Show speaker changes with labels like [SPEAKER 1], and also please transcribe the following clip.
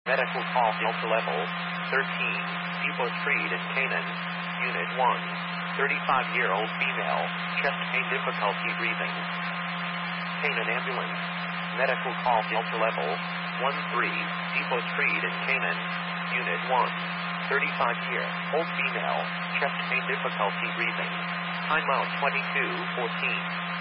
[SPEAKER 1] Medical call Delta level 13, Depot Street in Canaan, Unit 1, 35-year-old female, chest pain, difficulty breathing. Canaan ambulance, medical call Delta level 13, Depot Street in Canaan, Unit 1, 35-year-old female, chest pain, difficulty breathing. Timeout 22:14.